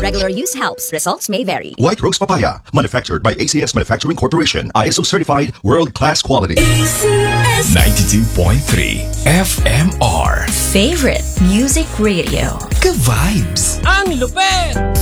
Regular use helps. Results may vary. White Rose Papaya, manufactured by ACS Manufacturing Corporation, ISO certified, world-class quality. ACS 92.3 FMR. Favorite Music Radio. Ka-vibes. Ang lupet!